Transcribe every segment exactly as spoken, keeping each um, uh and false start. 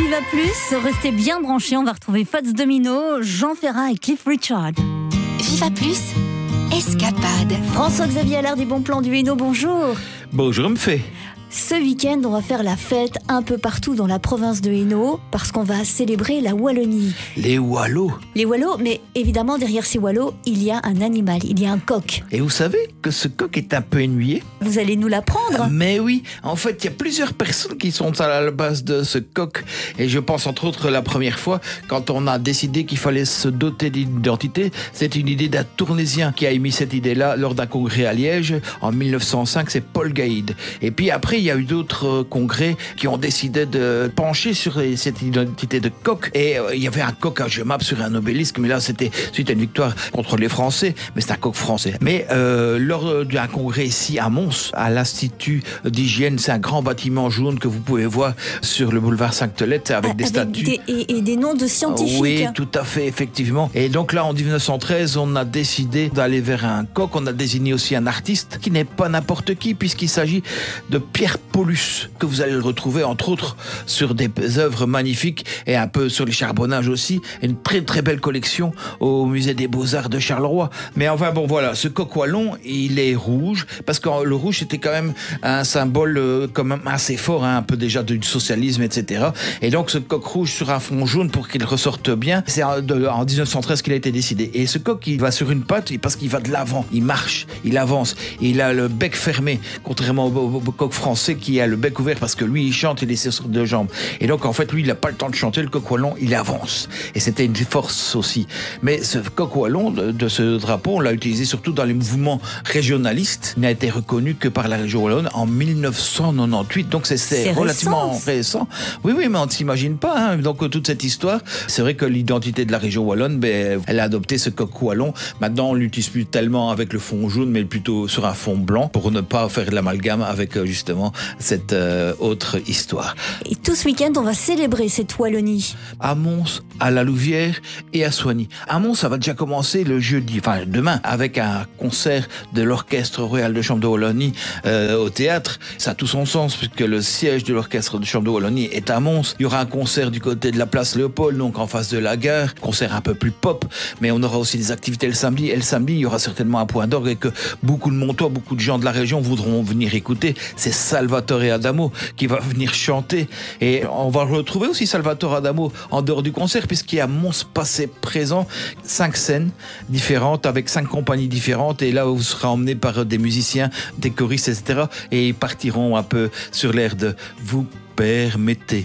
Viva Plus, restez bien branchés, on va retrouver Fats Domino, Jean Ferrat et Cliff Richard. Viva Plus, escapade. François-Xavier Allard des bons plans du Hainaut, bonjour. Bonjour, me fait. Ce week-end, on va faire la fête un peu partout dans la province de Hainaut parce qu'on va célébrer la Wallonie. Les Wallos. Les Wallos, mais évidemment, derrière ces Wallos, il y a un animal, il y a un coq. Et vous savez que ce coq est un peu ennuyé? Vous allez nous l'apprendre? Mais oui, en fait, il y a plusieurs personnes qui sont à la base de ce coq. Et je pense entre autres la première fois, quand on a décidé qu'il fallait se doter d'une identité, c'est une idée d'un Tournaisien qui a émis cette idée-là lors d'un congrès à Liège en mille neuf cent cinq, c'est Paul Gaïd. Et puis après, il y a eu d'autres congrès qui ont décidé de pencher sur cette identité de coq. Et euh, il y avait un coq à Jemappes sur un obélisque, mais là c'était suite à une victoire contre les Français, mais c'est un coq français. Mais euh, lors d'un congrès ici à Mons, à l'Institut d'hygiène, c'est un grand bâtiment jaune que vous pouvez voir sur le boulevard Sainte-Tolette avec ah, des avec statues. Des, et, et des noms de scientifiques. Oui, tout à fait, effectivement. Et donc là, en mille neuf cent treize, on a décidé d'aller vers un coq. On a désigné aussi un artiste qui n'est pas n'importe qui, puisqu'il s'agit de Pierre Paulus, que vous allez le retrouver entre autres sur des œuvres magnifiques et un peu sur les charbonnages aussi. Une très très belle collection au musée des Beaux-Arts de Charleroi. Mais enfin bon voilà, ce coq wallon, il est rouge parce que le rouge c'était quand même un symbole euh, quand même assez fort, hein, un peu déjà du socialisme, et cetera. Et donc ce coq rouge sur un fond jaune pour qu'il ressorte bien, c'est en, de, en mille neuf cent treize qu'il a été décidé. Et ce coq, il va sur une patte parce qu'il va de l'avant, il marche, il avance, il a le bec fermé, contrairement au, au, au coq français qui a le bec ouvert parce que lui il chante, il est sur deux jambes. Et donc en fait lui il n'a pas le temps de chanter, le coq wallon il avance. Et c'était une force aussi. Mais ce coq wallon de, de ce drapeau, on l'a utilisé surtout dans les mouvements régionalistes. Il n'a été reconnu que par la région wallonne en mille neuf cent quatre-vingt-dix-huit. Donc c'est, c'est, c'est relativement récent. récent. Oui oui, mais on ne s'imagine pas. Hein. Donc toute cette histoire, c'est vrai que l'identité de la région wallonne, ben, elle a adopté ce coq wallon. Maintenant on l'utilise plus tellement avec le fond jaune, mais plutôt sur un fond blanc pour ne pas faire de l'amalgame avec justement cette euh, autre histoire. Et tout ce week-end, on va célébrer cette Wallonie. À Mons, à La Louvière et à Soigny. À Mons, ça va déjà commencer le jeudi, enfin demain, avec un concert de l'Orchestre Royal de Chambre de Wallonie euh, au théâtre. Ça a tout son sens puisque le siège de l'Orchestre de Chambre de Wallonie est à Mons. Il y aura un concert du côté de la place Léopold, donc en face de la gare. Concert un peu plus pop, mais on aura aussi des activités le samedi. Et le samedi, il y aura certainement un point d'orgue et que beaucoup de Montois, beaucoup de gens de la région voudront venir écouter. C'est Salvatore Adamo qui va venir chanter. Et on va retrouver aussi Salvatore Adamo en dehors du concert, puisqu'il y a Mons passé présent, cinq scènes différentes avec cinq compagnies différentes. Et là, vous serez emmené par des musiciens, des choristes, et cetera. Et ils partiront un peu sur l'air de « Vous permettez ».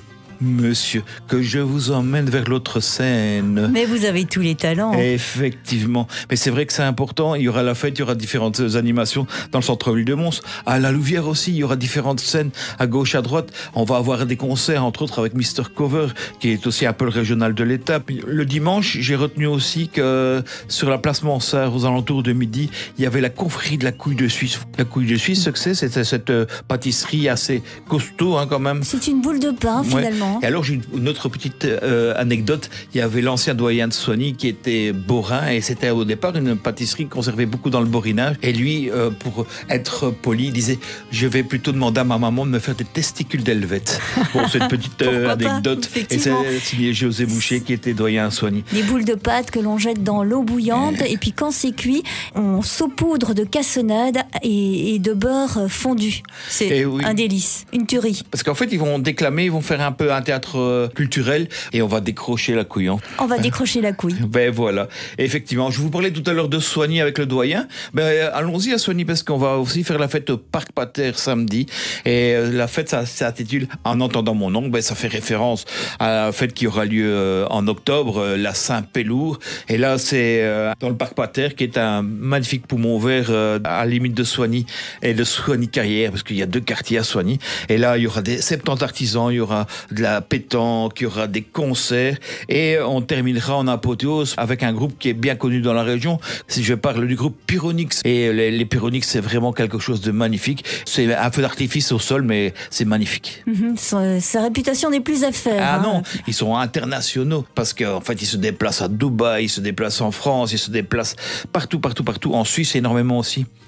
Monsieur, que je vous emmène vers l'autre scène. Mais vous avez tous les talents. Effectivement. Mais c'est vrai que c'est important. Il y aura la fête, il y aura différentes animations dans le centre-ville de Mons. À La Louvière aussi, il y aura différentes scènes à gauche, à droite. On va avoir des concerts, entre autres avec mister Cover, qui est aussi un peu le régional de l'État. Le dimanche, j'ai retenu aussi que sur la place Mansart, aux alentours de midi, il y avait la confrérie de la couille de Suisse. La couille de Suisse, ce que c'est, c'est cette euh, pâtisserie assez costaud, hein, quand même. C'est une boule de pain, finalement. Ouais. Et alors j'ai une autre petite euh, anecdote. Il y avait l'ancien doyen de Soigny qui était borin et c'était au départ une pâtisserie qu'on servait beaucoup dans le borinage. Et lui, euh, pour être poli, il disait « Je vais plutôt demander à ma maman de me faire des testicules d'Helvète ». Bon, c'est une petite euh, anecdote. Et c'est signé José Boucher qui était doyen à Soigny. Les boules de pâte que l'on jette dans l'eau bouillante et puis quand c'est cuit, on saupoudre de cassonade et, et de beurre fondu. C'est oui. un délice, une tuerie. Parce qu'en fait, ils vont déclamer, ils vont faire un peu un théâtre culturel et on va décrocher la couille. Hein. On va décrocher la couille. Ben voilà. Et effectivement, je vous parlais tout à l'heure de Soigny avec le doyen. Ben allons-y à Soigny parce qu'on va aussi faire la fête au Parc Pater samedi. Et la fête, ça s'intitule En entendant mon oncle. Ben ça fait référence à la fête qui aura lieu euh, en octobre, euh, la Saint-Pélour. Et là, c'est euh, dans le Parc Pater qui est un magnifique poumon vert euh, à la limite de Soigny et de Soigny-Carrière parce qu'il y a deux quartiers à Soigny. Et là, il y aura des soixante-dix artisans, il y aura de la pétanque, il y aura des concerts et on terminera en apothéose avec un groupe qui est bien connu dans la région. Si je parle du groupe Pyronix. Et les, les Pyronix, c'est vraiment quelque chose de magnifique. C'est un feu d'artifice au sol, mais c'est magnifique. Mmh, sa, sa réputation n'est plus à faire. Ah hein. non, ils sont internationaux parce qu'en fait, ils se déplacent à Dubaï, ils se déplacent en France, ils se déplacent partout, partout, partout. En Suisse, énormément aussi.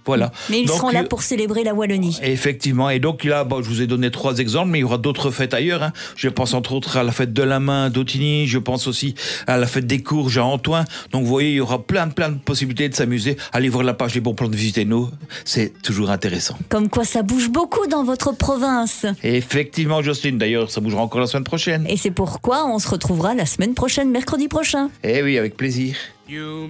Voilà. Mais ils donc, seront là pour célébrer la Wallonie. Effectivement. Et donc là, bon, je vous ai donné trois exemples, mais il y aura d'autres fêtes ailleurs. Hein. Je pense entre autres à la fête de la main d'Autigny. Je pense aussi à la fête des Courges à Antoine. Donc vous voyez, il y aura plein, plein de possibilités de s'amuser. Allez voir la page des bons plans de Visitez-nous. C'est toujours intéressant. Comme quoi ça bouge beaucoup dans votre province. Effectivement, Jocelyne. D'ailleurs, ça bougera encore la semaine prochaine. Et c'est pourquoi on se retrouvera la semaine prochaine, mercredi prochain. Eh oui, avec plaisir.